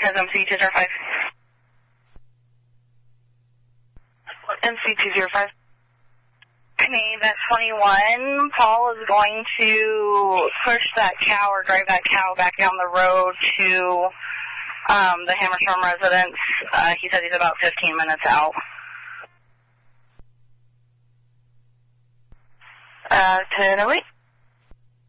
has MC205. MC205. Okay, that 21, Paul is going to push that cow or drive that cow back down the road to the Hammerstorm residence. He said he's about 15 minutes out. 10:08.